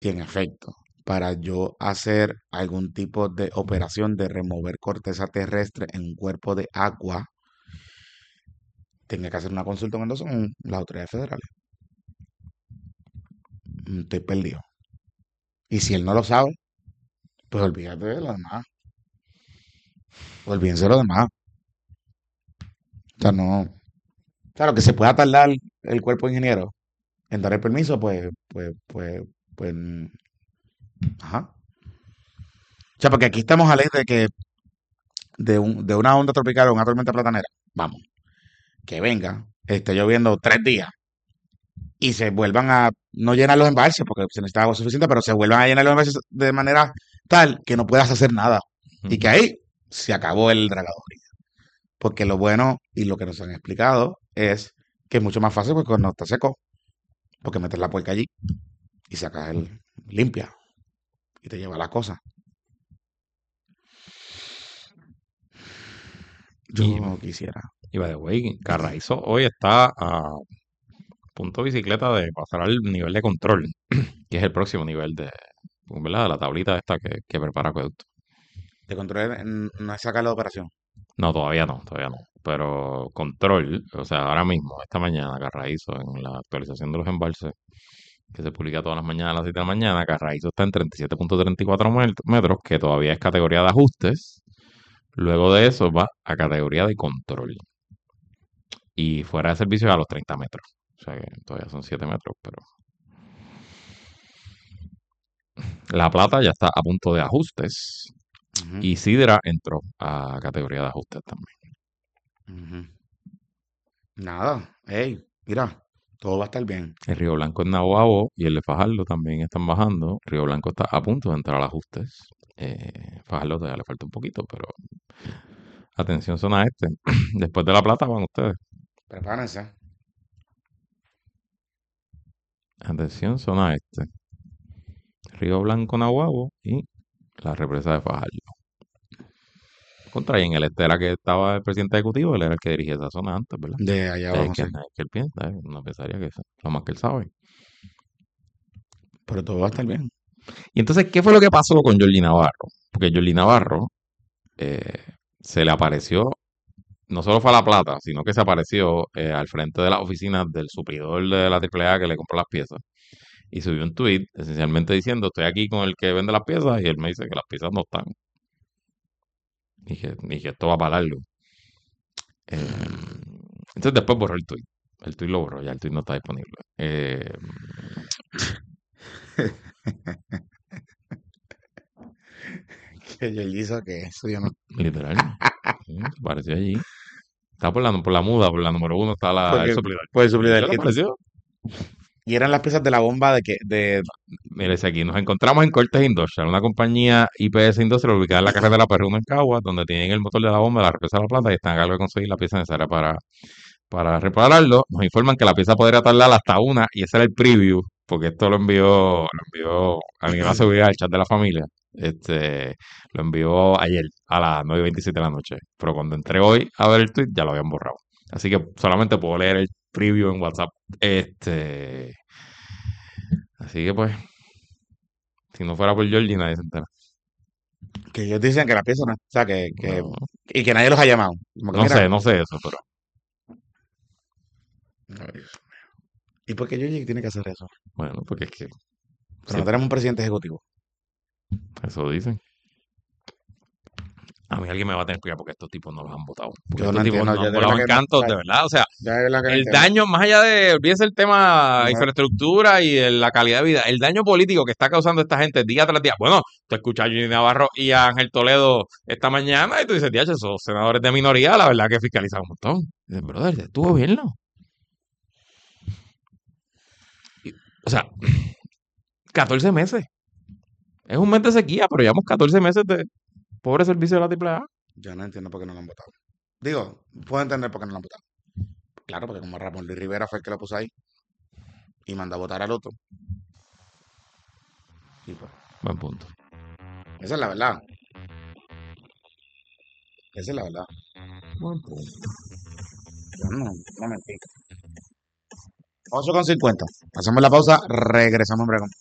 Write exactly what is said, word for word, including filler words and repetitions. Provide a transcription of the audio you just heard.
Y en efecto, para yo hacer algún tipo de operación de remover corteza terrestre en un cuerpo de agua, tenía que hacer una consulta con eso con las autoridades federales. Mm, Estoy perdido. Y si él no lo sabe, pues olvídate de lo demás. Olvídense de lo demás. O sea, no. Claro, que se pueda tardar el cuerpo de ingeniero en dar el permiso, pues, pues, pues, pues, mm, ajá. O sea, porque aquí estamos a ley de que de, un, de una onda tropical o una tormenta platanera, vamos, que venga, esté lloviendo tres días y se vuelvan a no llenar los embalses, porque se necesita agua suficiente, pero se vuelvan a llenar los embalses de manera tal que no puedas hacer nada. Y que Ujú. ahí se acabó el dragado. Porque lo bueno y lo que nos han explicado es que es mucho más fácil porque cuando está seco, porque metes la puerca allí y sacas el limpia y te lleva las cosas. Y, Yo quisiera. y by the way, Carraízo hoy está a punto de bicicleta de pasar al nivel de control, que es el próximo nivel de, ¿verdad? De la tablita esta que, que prepara Acueducto. De control no es sacar la operación. No, todavía no, todavía no. Pero control, o sea, ahora mismo, esta mañana, Carraízo, en la actualización de los embalses, que se publica todas las mañanas a las siete de la mañana, Carraízo está en treinta y siete punto treinta y cuatro metros, que todavía es categoría de ajustes. Luego de eso va a categoría de control. Y fuera de servicio a los treinta metros. O sea que todavía son siete metros, pero La Plata ya está a punto de ajustes. Ujú, Y Sidra entró a categoría de ajustes también. ujú. Nada. Hey, mira, todo va a estar bien. El Río Blanco en Nahuabo y el de Fajardo también están bajando. Río Blanco está a punto de entrar a ajustes. Eh, Fajardo todavía le falta un poquito, pero atención zona este. Después de La Plata van ustedes. Prepárense. Atención zona este. Río Blanco, Nahuabo y la represa de Fajardo. Contra y en el este era que estaba el presidente ejecutivo, él era el que dirigía esa zona antes, ¿verdad? De allá Es abajo, que, sí. es que él piensa, ¿eh? No pensaría que eso, lo más que él sabe. Pero todo va a estar bien. Y entonces, ¿qué fue lo que pasó con Jordi Navarro? Porque Jordi Navarro eh, se le apareció, no solo fue a La Plata, sino que se apareció eh, al frente de las oficinas del suplidor de la Triple A que le compró las piezas. Y subió un tweet esencialmente diciendo, estoy aquí con el que vende las piezas y él me dice que las piezas no están. Y que, y que esto va para largo. Eh, entonces después borró el tweet. El tweet lo borró, ya el tweet no está disponible. Eh, Que yo hizo que eso yo no. literal. Sí, se apareció allí. Está por la, por la muda, por la número uno está la, el Porque, suplidor. pues, Y suplidor. se le Y, apareció. y eran las piezas de la bomba de que, de, Mire, dice aquí, nos encontramos en Cortes Industrial, una compañía I P S Industrial ubicada en la carretera Perruno en Cagua, donde tienen el motor de la bomba de la represa de la planta y están a cargo de conseguir la pieza necesaria para, para repararlo. Nos informan que la pieza podría tardar hasta una, y ese era el preview, porque esto lo envió, lo envió a mi de seguridad, al chat de la familia. Este, lo envió ayer a las nueve y veintisiete de la noche. Pero cuando entré hoy a ver el tweet, ya lo habían borrado. Así que solamente puedo leer el preview en WhatsApp. Este, así que pues, si no fuera por Georgie, nadie se entera. que ellos dicen que la pieza no. O sea, que, que, No, y que nadie los ha llamado. Como que no mira. sé, no sé eso, pero Ay, ¿y por qué Yoyi tiene que hacer eso? bueno, porque es que Pero sí, no tenemos un presidente ejecutivo. eso dicen. A mí alguien me va a tener que explicar porque estos tipos no los han votado. Porque Yo no estos tipos entiendo, no yo han de verdad volado en que no, o cantos, sea, de verdad. O sea, yo de verdad que no el entiendo. daño, más allá de, olvídese el tema No, infraestructura y el- la calidad de vida, el daño político que está causando esta gente día tras día. Bueno, tú escuchas a Jimmy Navarro y a Ángel Toledo esta mañana y tú dices, diacho, esos senadores de minoría, la verdad que fiscalizan un montón. Y dices, brother, ¿es tu gobierno? Y- o sea, catorce meses. Es un mes de sequía, pero llevamos catorce meses de pobre servicio de la Triple A. yo no entiendo por qué no lo han votado. Digo, puedo entender por qué no lo han votado. Claro, porque como Ramón Luis Rivera fue el que lo puso ahí y mandó a votar al otro. Y pues, Buen punto. esa es la verdad. Esa es la verdad. Buen punto. Yo no, no mentí. ocho con cincuenta. Hacemos la pausa, regresamos en breve.